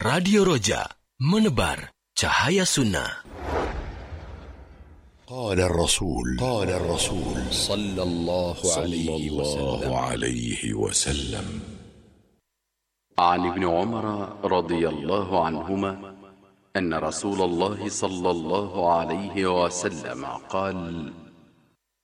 Radio Roja, menebar cahaya sunnah. قال الرسول صلى الله عليه وسلم عن ابن عمر رضي الله عنهما أن رسول الله صلى الله عليه وسلم قال: